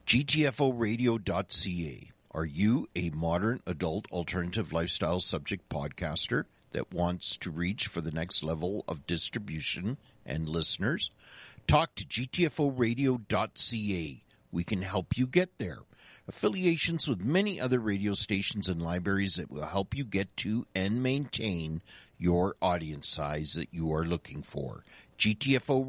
GTFOradio.ca. Are you a modern adult alternative lifestyle subject podcaster that wants to reach for the next level of distribution and listeners? Talk to GTFOradio.ca. We can help you get there. Affiliations with many other radio stations and libraries that will help you get to and maintain your audience size that you are looking for. GTFO